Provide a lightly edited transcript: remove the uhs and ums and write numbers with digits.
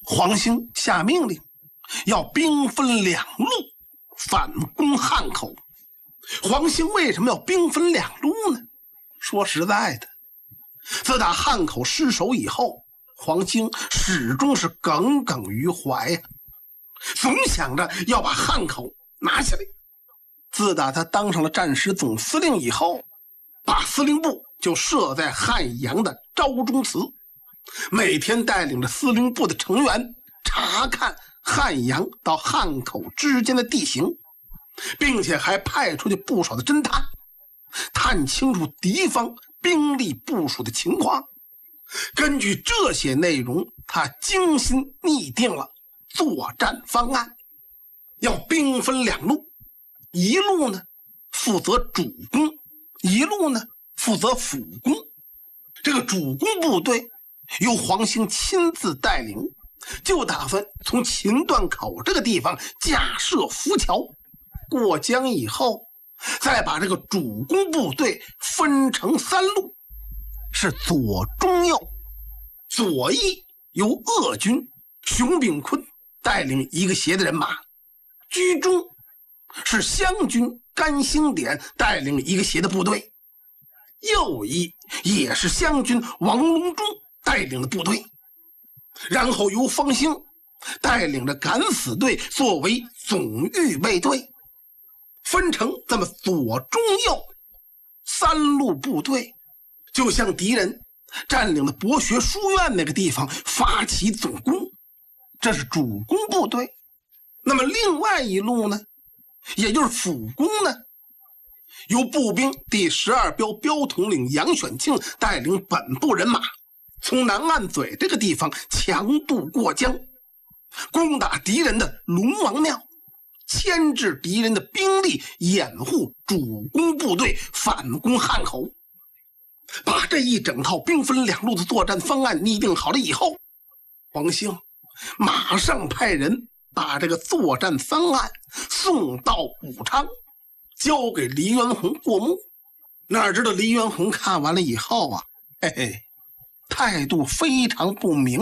黄兴下命令，要兵分两路反攻汉口。黄兴为什么要兵分两路呢？说实在的，自打汉口失守以后，黄兴始终是耿耿于怀呀，总想着要把汉口拿下来。自打他当上了战时总司令以后，把司令部就设在汉阳的昭中祠，每天带领着司令部的成员查看汉阳到汉口之间的地形，并且还派出去不少的侦探，探清楚敌方兵力部署的情况。根据这些内容，他精心拟定了作战方案，要兵分两路，一路呢负责主攻，一路呢负责辅攻。这个主攻部队由黄兴亲自带领，就打算从秦段口这个地方架设浮桥，过江以后再把这个主攻部队分成三路，是左中右。左翼由鄂军熊秉坤带领一个协的人马，居中是湘军甘兴典带领一个协的部队，右翼也是湘军王隆中带领的部队，然后由方兴带领着敢死队作为总预备队，分成这么左中右三路部队，就向敌人占领的博学书院那个地方发起总攻，这是主攻部队。那么另外一路呢，也就是辅攻呢，由步兵第12标标统领杨选庆带领本部人马，从南岸嘴这个地方强渡过江，攻打敌人的龙王庙，牵制敌人的兵力，掩护主攻部队反攻汉口。把这一整套兵分两路的作战方案拟定好了以后，黄兴马上派人把这个作战方案送到武昌，交给黎元洪过目。哪知道黎元洪看完了以后啊，态度非常不明